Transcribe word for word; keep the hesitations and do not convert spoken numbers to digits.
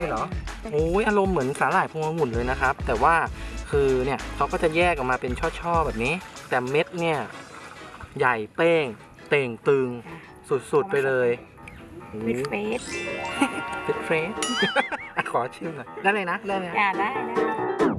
เหรอโอ้ยอารมณ์เหมือนสาหร่ายพวงองุ่นเลยนะครับแต่ว่าคือเนี่ยเขาก็จะแยกออกมาเป็นช่อๆแบบนี้แต่เม็ดเนี่ยใหญ่เป้งเต่งตึงสุดๆไปเลยวิดเฟสฟิตเฟรชขอชิมหน่อยได้เลยนะได้เลยนะอ่าได้ได้